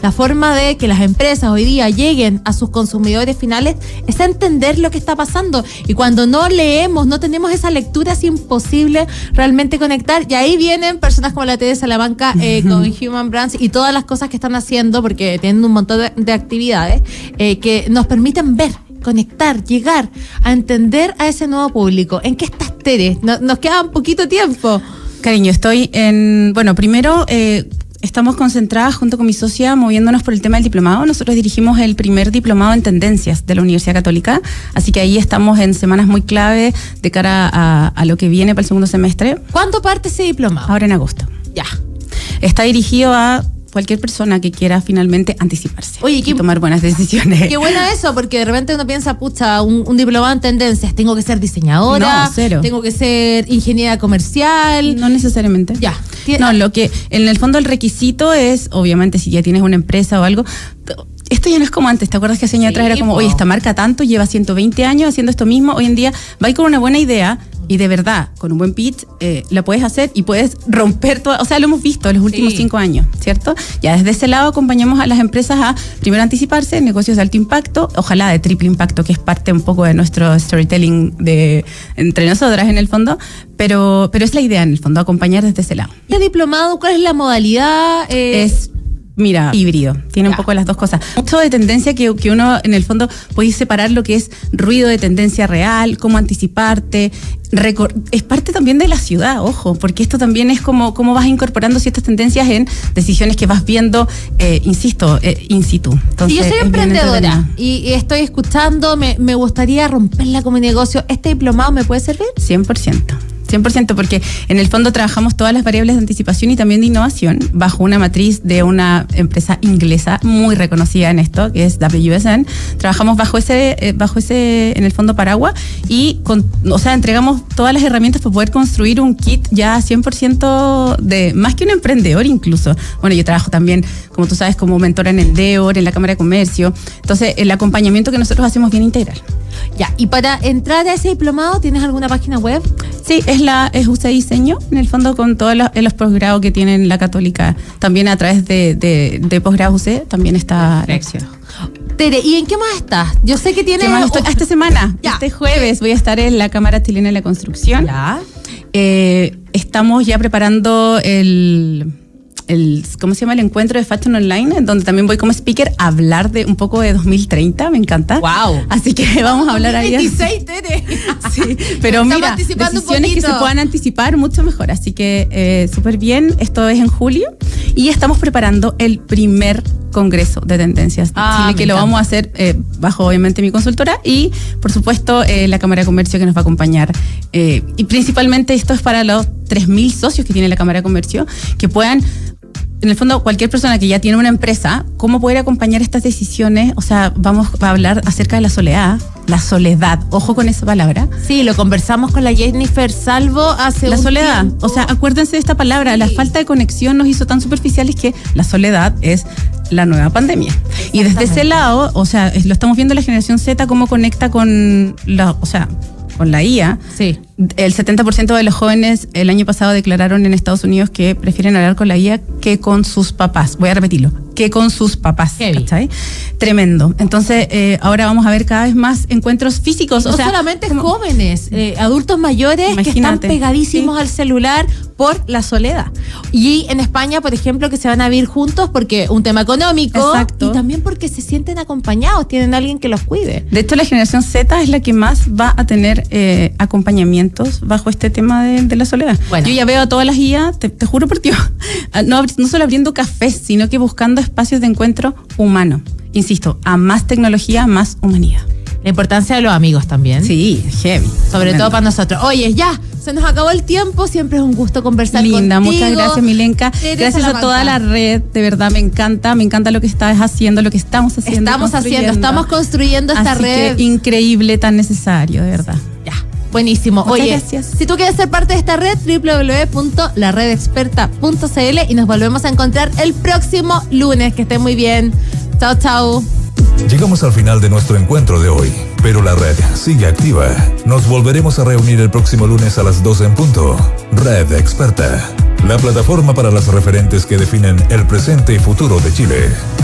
La forma de que las empresas hoy día lleguen a sus consumidores finales es entender lo que está pasando. Y cuando no leemos, no tenemos esa lectura, es imposible realmente conectar. Y ahí vienen personas como la T de Salamanca con Human Brands y todas las cosas que están haciendo, porque tienen un montón de actividades que nos permiten ver, conectar, llegar a entender a ese nuevo público. ¿En qué estás, Tere? Nos queda un poquito tiempo. Cariño, estoy primero estamos concentradas junto con mi socia moviéndonos por el tema del diplomado. Nosotros dirigimos el primer diplomado en tendencias de la Universidad Católica, así que ahí estamos en semanas muy clave de cara a lo que viene para el segundo semestre. ¿Cuándo parte ese diplomado? Ahora en agosto. Ya. Está dirigido a cualquier persona que quiera finalmente anticiparse. Oye, y tomar buenas decisiones. Qué bueno eso, porque de repente uno piensa, pucha, un diplomado en tendencias, tengo que ser diseñadora, no, cero. Tengo que ser ingeniera comercial. No necesariamente. Ya. No, lo que en el fondo el requisito es, obviamente, si ya tienes una empresa o algo. Esto ya no es como antes, ¿te acuerdas que hace años atrás era como, oye, esta marca tanto, lleva 120 años haciendo esto mismo? Hoy en día va con una buena idea y de verdad, con un buen pitch, la puedes hacer y puedes romper todo. O sea, lo hemos visto en los últimos 5 años, ¿cierto? Ya desde ese lado acompañamos a las empresas a, primero, anticiparse en negocios de alto impacto, ojalá de triple impacto, que es parte un poco de nuestro storytelling entre nosotras en el fondo, pero es la idea en el fondo, acompañar desde ese lado. ¿Y el diplomado, cuál es la modalidad? Mira, híbrido, tiene un poco las dos cosas. Mucho de tendencia que uno en el fondo puede separar lo que es ruido de tendencia real, cómo anticiparte, es parte también de la ciudad, ojo, porque esto también es como cómo vas incorporando ciertas tendencias en decisiones que vas viendo, insisto, in situ. Entonces, si yo soy emprendedora y estoy escuchando, me gustaría romperla como negocio, ¿este diplomado me puede servir? 100%, porque en el fondo trabajamos todas las variables de anticipación y también de innovación bajo una matriz de una empresa inglesa muy reconocida en esto, que es WSN. Trabajamos bajo ese en el fondo paraguas y entregamos todas las herramientas para poder construir un kit ya 100% de más que un emprendedor incluso. Bueno, yo trabajo también, como tú sabes, como mentora en Endeavor, en la Cámara de Comercio. Entonces, el acompañamiento que nosotros hacemos bien integral. Ya, y para entrar a ese diplomado, ¿tienes alguna página web? Sí, es UC Diseño, en el fondo con todos los posgrados que tienen la Católica, también a través de posgrados UC, también está la acción. Tere, ¿y en qué más estás? Yo sé que tienes... Esta semana, este jueves, voy a estar en la Cámara Chilena de la Construcción. Ya. Estamos ya preparando ¿cómo se llama? El encuentro de Fashion Online, en donde también voy como speaker a hablar de un poco de 2030, me encanta. Wow. Así que vamos a hablar ahí. 26, Tere. Sí, pero mira, decisiones que se puedan anticipar mucho mejor, así que súper bien. Esto es en julio y estamos preparando el primer congreso de tendencias de Chile, que lo vamos a hacer bajo obviamente mi consultora y por supuesto la Cámara de Comercio que nos va a acompañar, y principalmente esto es para los 3.000 socios que tiene la Cámara de Comercio, que puedan, en el fondo, cualquier persona que ya tiene una empresa, cómo poder acompañar estas decisiones. O sea, vamos a hablar acerca de la soledad, ojo con esa palabra. Sí, lo conversamos con la Jennifer Salvo hace la un soledad, tiempo. O sea, acuérdense de esta palabra, sí. La falta de conexión nos hizo tan superficiales que la soledad es la nueva pandemia. Y desde ese lado, o sea, lo estamos viendo la generación Z, cómo conecta con la IA. Sí. El 70% de los jóvenes el año pasado declararon en Estados Unidos que prefieren hablar con la IA que con sus papás. Voy a repetirlo, que con sus papás. ¿Cachai? Tremendo. Entonces, ahora vamos a ver cada vez más encuentros físicos. No solamente jóvenes, adultos mayores, imagínate, que están pegadísimos al celular por la soledad. Y en España, por ejemplo, que se van a vivir juntos porque un tema económico. Exacto. Y también porque se sienten acompañados, tienen a alguien que los cuide. De hecho, la generación Z es la que más va a tener acompañamientos bajo este tema de la soledad. Bueno. Yo ya veo a todas las IA, te juro por Dios, no solo abriendo cafés, sino que buscando espacios de encuentro humano. Insisto, a más tecnología, más humanidad. La importancia de los amigos también. Sí, heavy. Sobre todo para nosotros. Oye, ya, se nos acabó el tiempo. Siempre es un gusto conversar Linda, contigo. Muchas gracias, Milenka. Gracias a toda la red. De verdad, me encanta lo que estás haciendo, lo que estamos haciendo. Estamos construyendo esta red. Que increíble, tan necesario, de verdad. Ya. Buenísimo. Muchas gracias. Si tú quieres ser parte de esta red, www.laredexperta.cl y nos volvemos a encontrar el próximo lunes. Que estén muy bien. Chao, chao. Llegamos al final de nuestro encuentro de hoy, pero la red sigue activa. Nos volveremos a reunir el próximo lunes a las 12 en punto. Red Experta, la plataforma para las referentes que definen el presente y futuro de Chile.